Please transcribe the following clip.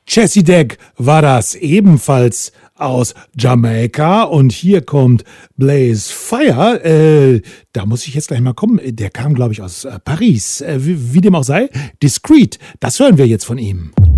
Chessidek war das ebenfalls aus Jamaika und hier kommt Blaze Fire. Da muss ich jetzt gleich mal kommen. Der kam, glaube ich, aus Paris. Wie dem auch sei, Discreet. Das hören wir jetzt von ihm.